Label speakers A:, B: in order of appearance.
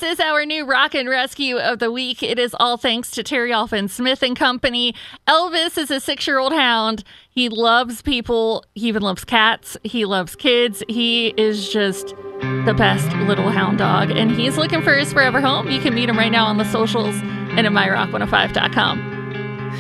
A: is our new Rock and Rescue of the Week. It is all thanks to Terry Alfin Smith and Company. Elvis is a 6-year-old hound. He loves people. He even loves cats. He loves kids. He is just the best little hound dog, and he's looking for his forever home. You can meet him right now on the socials and at myrock105.com.